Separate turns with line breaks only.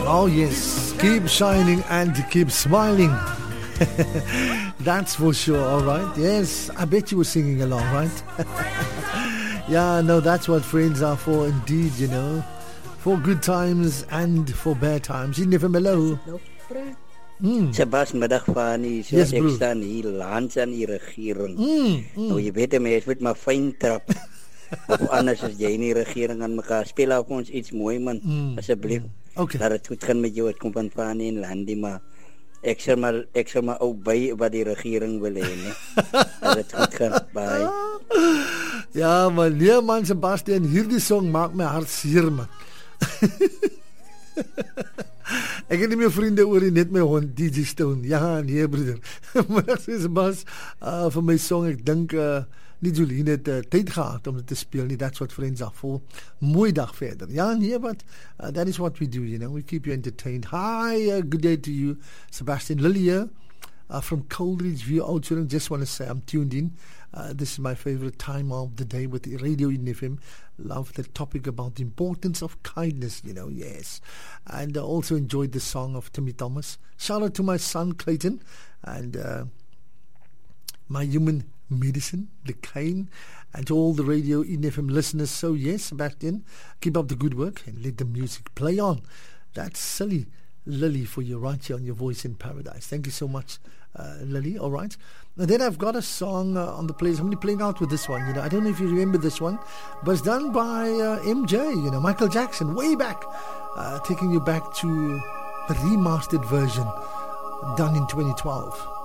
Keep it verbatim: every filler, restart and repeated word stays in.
Oh yes, keep shining and keep smiling. That's for sure, all right. Yes, I bet you were singing along, right? Yeah, no, that's what friends are for indeed, you know. For good times and for bad times. You never mellow.
Mm. Sebas middag van die so
Yes,
ek
bro.
staan hier langs aan die regering.
Mm, mm.
Nou jy weet jy mens moet maar fyn trap. Of anders as jy in die regering aan mekaar speel op ons iets mooi man.
Mm,
Asseblief.
Okay.
Dat dit goed gaan met jou, het kom van van in Landie, maar ek sal maar ek sal maar ook by wat die regering wil hê, nee. Dat dit goed gaan. Bye.
Ja, maar nee man, Sebastian, hierdie song maak my hart seer man. Ek het nie meer vriende oor nie, net my hond D J Stone. Ja, nee broeder. Maar ek sê Sebas, uh, vir my song, ek dink uh, nie Jolene het uh, tyd gehad om dit te speel nie. That's what friends are for. Mooi dag verder. Ja, nee, but uh, that is what we do, you know. We keep you entertained. Hi, uh, good day to you, Sebastian. Lily here, uh, from Coleridge View, Oudtshoorn. Just want to say I'm tuned in. Uh, this is my favorite time of the day with the Radio Eden F M. Love the topic about the importance of kindness, you know, yes. And I uh, also enjoyed the song of Timmy Thomas. Shout out to my son Clayton and uh, my human medicine, the cane, and to all the Radio Eden F M listeners. So yes, Sebastian, keep up the good work and let the music play on. That's silly, Lily, for you right here on Your Voice in Paradise. Thank you so much, uh, Lily. All right. And then I've got a song uh, on the playlist. I'm only playing out with this one. You know, I don't know if you remember this one, but it's done by uh, M J. You know, Michael Jackson, way back, uh, taking you back to a remastered version done in twenty twelve.